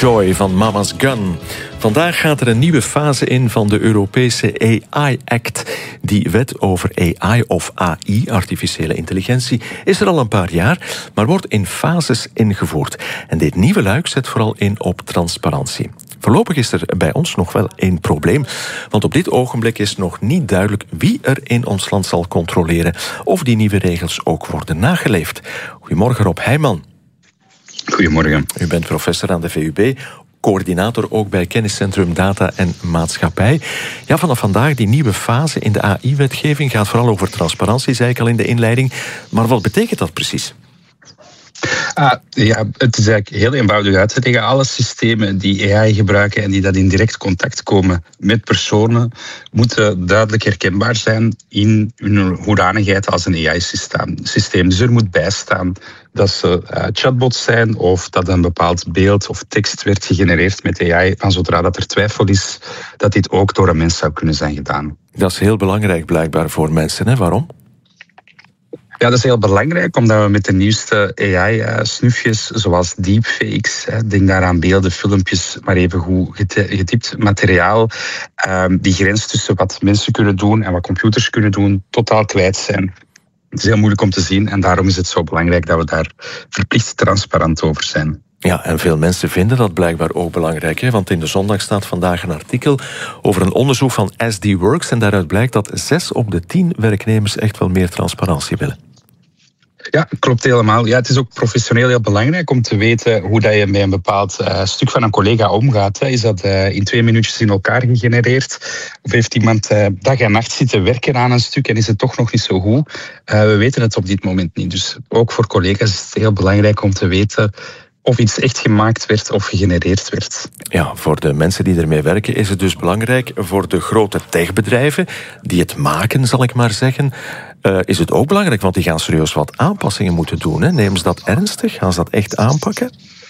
Joy van Mama's Gun. Vandaag gaat er een nieuwe fase in van de Europese AI Act. Die wet over AI of AI, artificiële intelligentie, is er al een paar jaar, maar wordt in fases ingevoerd. En dit nieuwe luik zet vooral in op transparantie. Voorlopig is er bij ons nog wel één probleem, want op dit ogenblik is nog niet duidelijk wie er in ons land zal controleren of die nieuwe regels ook worden nageleefd. Goedemorgen Rob Heijman. Goedemorgen. U bent professor aan de VUB, coördinator ook bij Kenniscentrum Data en Maatschappij. Ja, vanaf vandaag die nieuwe fase in de AI-wetgeving gaat vooral over transparantie, zei ik al in de inleiding. Maar wat betekent dat precies? Het is eigenlijk heel eenvoudig uit te leggen. Alle systemen die AI gebruiken en die dat in direct contact komen met personen, moeten duidelijk herkenbaar zijn in hun hoedanigheid als een AI-systeem. Dus er moet bijstaan dat ze chatbots zijn of dat een bepaald beeld of tekst werd gegenereerd met AI, van zodra dat er twijfel is dat dit ook door een mens zou kunnen zijn gedaan. Dat is heel belangrijk blijkbaar voor mensen, hè? Waarom? Ja, dat is heel belangrijk, omdat we met de nieuwste AI-snufjes, zoals deepfakes, denk daar aan beelden, filmpjes, maar even goed getypt materiaal, die grens tussen wat mensen kunnen doen en wat computers kunnen doen, totaal kwijt zijn. Het is heel moeilijk om te zien en daarom is het zo belangrijk dat we daar verplicht transparant over zijn. Ja, en veel mensen vinden dat blijkbaar ook belangrijk, hè? Want in de Zondag staat vandaag een artikel over een onderzoek van SD Works en daaruit blijkt dat 6 op de 10 werknemers echt wel meer transparantie willen. Ja, klopt helemaal. Ja, het is ook professioneel heel belangrijk om te weten hoe dat je met een bepaald stuk van een collega omgaat. Is dat in 2 minuutjes in elkaar gegenereerd? Of heeft iemand dag en nacht zitten werken aan een stuk en is het toch nog niet zo goed? We weten het op dit moment niet. Dus ook voor collega's is het heel belangrijk om te weten of iets echt gemaakt werd of gegenereerd werd. Ja, voor de mensen die ermee werken is het dus belangrijk. Voor de grote techbedrijven die het maken, zal ik maar zeggen, is het ook belangrijk, want die gaan serieus wat aanpassingen moeten doen. Hè? Nemen ze dat ernstig? Gaan ze dat echt aanpakken?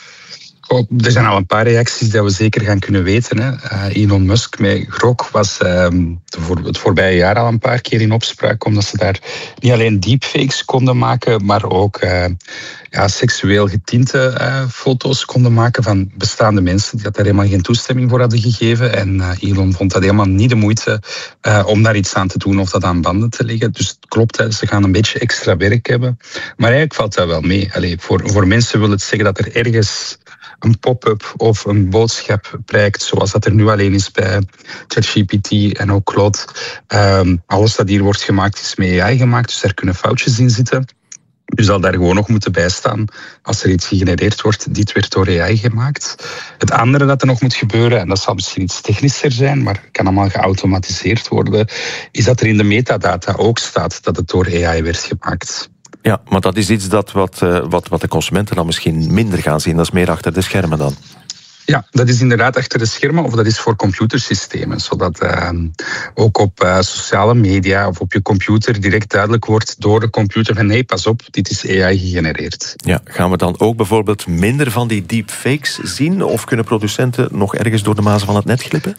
Er zijn al een paar reacties die we zeker gaan kunnen weten. Hè. Elon Musk met Grok was het voorbije jaar al een paar keer in opspraak, omdat ze daar niet alleen deepfakes konden maken, maar ook seksueel getinte foto's konden maken van bestaande mensen die daar helemaal geen toestemming voor hadden gegeven. En Elon vond dat helemaal niet de moeite om daar iets aan te doen of dat aan banden te leggen. Dus het klopt, hè, ze gaan een beetje extra werk hebben. Maar eigenlijk valt dat wel mee. Allee, voor mensen wil het zeggen dat er ergens een pop-up of een boodschap prijkt, zoals dat er nu alleen is bij ChatGPT en ook Claude. Alles dat hier wordt gemaakt is met AI gemaakt, dus daar kunnen foutjes in zitten. U zal daar gewoon nog moeten bijstaan als er iets gegenereerd wordt. Dit werd door AI gemaakt. Het andere dat er nog moet gebeuren, en dat zal misschien iets technischer zijn, maar kan allemaal geautomatiseerd worden, is dat er in de metadata ook staat dat het door AI werd gemaakt. Ja, maar dat is iets wat de consumenten dan misschien minder gaan zien. Dat is meer achter de schermen dan. Ja, dat is inderdaad achter de schermen of dat is voor computersystemen. Zodat ook op sociale media of op je computer direct duidelijk wordt door de computer van hey, pas op, dit is AI gegenereerd. Ja, gaan we dan ook bijvoorbeeld minder van die deepfakes zien? Of kunnen producenten nog ergens door de mazen van het net glippen?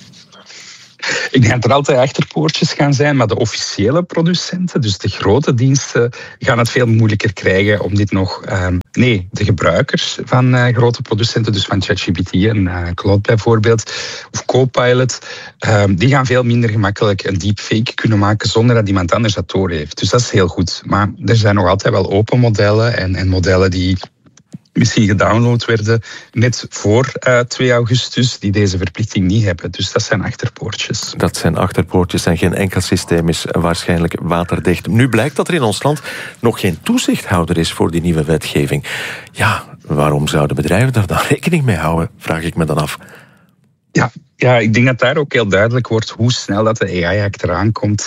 Ik denk dat er altijd achterpoortjes gaan zijn, maar de officiële producenten, dus de grote diensten, gaan het veel moeilijker krijgen om dit nog... de gebruikers van grote producenten, dus van ChatGPT en Claude bijvoorbeeld, of Copilot, die gaan veel minder gemakkelijk een deepfake kunnen maken zonder dat iemand anders dat door heeft. Dus dat is heel goed. Maar er zijn nog altijd wel open modellen en modellen die misschien gedownload werden net voor 2 augustus, die deze verplichting niet hebben. Dus dat zijn achterpoortjes. Dat zijn achterpoortjes en geen enkel systeem is waarschijnlijk waterdicht. Nu blijkt dat er in ons land nog geen toezichthouder is voor die nieuwe wetgeving. Ja, waarom zouden bedrijven daar dan rekening mee houden, vraag ik me dan af. Ja, ik denk dat daar ook heel duidelijk wordt hoe snel dat de AI-act eraan komt.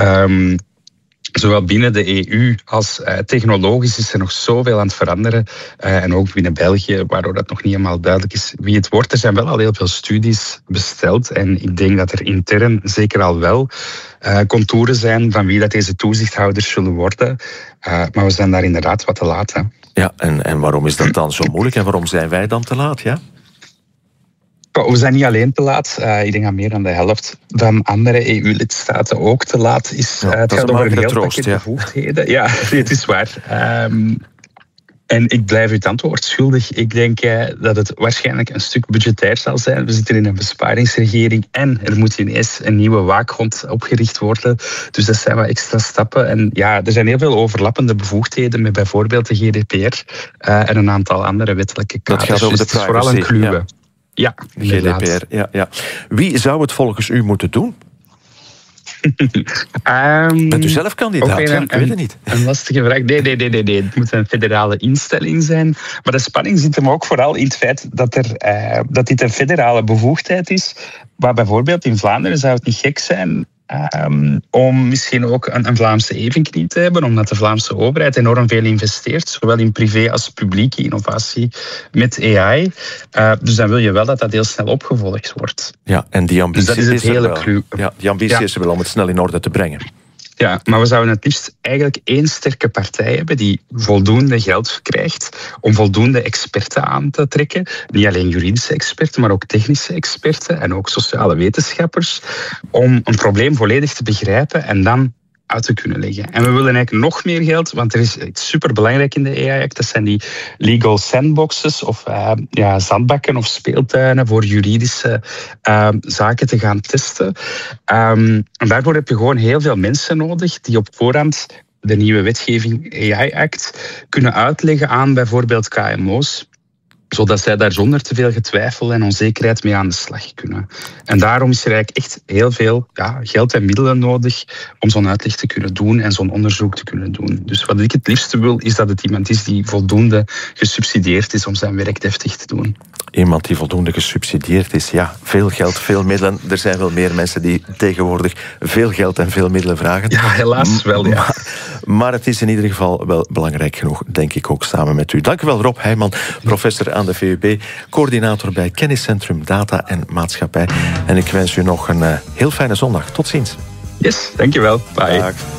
Zowel binnen de EU als technologisch is er nog zoveel aan het veranderen. En ook binnen België, waardoor dat nog niet helemaal duidelijk is wie het wordt. Er zijn wel al heel veel studies besteld. En ik denk dat er intern zeker al wel contouren zijn van wie dat deze toezichthouders zullen worden. Maar we zijn daar inderdaad wat te laat. Hè. Ja, en waarom is dat dan zo moeilijk? En waarom zijn wij dan te laat, ja? We zijn niet alleen te laat. Ik denk dat meer dan de helft van andere EU-lidstaten ook te laat is. Het gaat over een heel pakket bevoegdheden. Ja, het is waar. En ik blijf u het antwoord schuldig. Ik denk dat het waarschijnlijk een stuk budgetair zal zijn. We zitten in een besparingsregering en er moet ineens een nieuwe waakhond opgericht worden. Dus dat zijn wat extra stappen. En ja, er zijn heel veel overlappende bevoegdheden met bijvoorbeeld de GDPR en een aantal andere wettelijke kaders. Dat gaat over de dus privacy. Het is vooral een kluwe. Ja, GDPR, ja. Wie zou het volgens u moeten doen? Bent u zelf kandidaat? Ik weet het niet. Een lastige vraag. Nee. Het moet een federale instelling zijn. Maar de spanning zit hem ook vooral in het feit dat dit een federale bevoegdheid is. Maar bijvoorbeeld in Vlaanderen zou het niet gek zijn om misschien ook een Vlaamse evenknie te hebben, omdat de Vlaamse overheid enorm veel investeert, zowel in privé als publieke innovatie met AI. Dus dan wil je wel dat dat heel snel opgevolgd wordt. Ja, en die ambitie dus dat is het hele clue. Ja, die ambitie is er wel om het snel in orde te brengen. Ja, maar we zouden het liefst eigenlijk één sterke partij hebben die voldoende geld krijgt om voldoende experten aan te trekken. Niet alleen juridische experten, maar ook technische experten en ook sociale wetenschappers. Om een probleem volledig te begrijpen en dan uit te kunnen leggen. En we willen eigenlijk nog meer geld, want er is iets superbelangrijk in de AI-act. Dat zijn die legal sandboxes of zandbakken of speeltuinen voor juridische zaken te gaan testen. En daarvoor heb je gewoon heel veel mensen nodig die op voorhand de nieuwe wetgeving AI-act kunnen uitleggen aan bijvoorbeeld KMO's, zodat zij daar zonder te veel getwijfel en onzekerheid mee aan de slag kunnen. En daarom is er eigenlijk echt heel veel geld en middelen nodig om zo'n uitleg te kunnen doen en zo'n onderzoek te kunnen doen. Dus wat ik het liefste wil, is dat het iemand is die voldoende gesubsidieerd is om zijn werk deftig te doen. Iemand die voldoende gesubsidieerd is, ja, veel geld, veel middelen. Er zijn wel meer mensen die tegenwoordig veel geld en veel middelen vragen. Ja, helaas wel, ja. Maar het is in ieder geval wel belangrijk genoeg, denk ik ook samen met u. Dank u wel, Rob Heijman, professor aan de VUB, coördinator bij Kenniscentrum Data en Maatschappij. En ik wens u nog een heel fijne zondag. Tot ziens. Yes, dank je wel. Bye. Dag.